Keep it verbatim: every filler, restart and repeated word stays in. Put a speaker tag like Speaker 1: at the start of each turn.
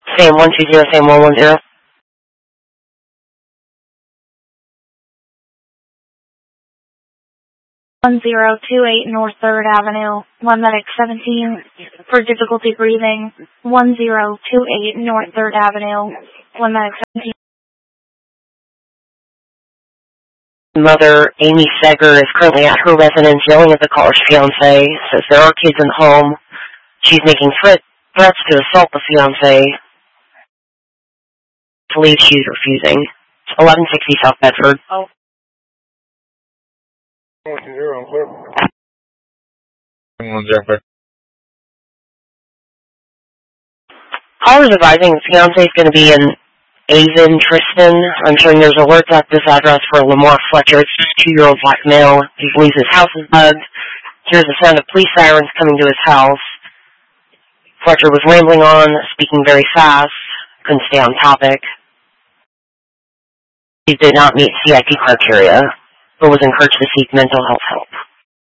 Speaker 1: Same one two zero, same one one zero.
Speaker 2: one zero two eight North third Avenue, one medic seventeen, for difficulty breathing. one zero two eight North third Avenue, one medic seventeen.
Speaker 1: Mother, Amy Seger, is currently at her residence yelling at the caller's fiancé, says there are kids in the home. She's making threat, threats to assault the fiancé. To leave, she's refusing. eleven sixty South Bedford.
Speaker 3: Oh. one zero, clear. one zero.
Speaker 1: Caller's advising the fiancé is going to be in Avon, Tristan. I'm showing there's alerts at this address for Lamar Fletcher. It's a two-year-old black male. He believes his house is bugged. Hears the sound of police sirens coming to his house. Fletcher was rambling on, speaking very fast. Couldn't stay on topic. He did not meet C I P criteria, but was encouraged to seek mental health help.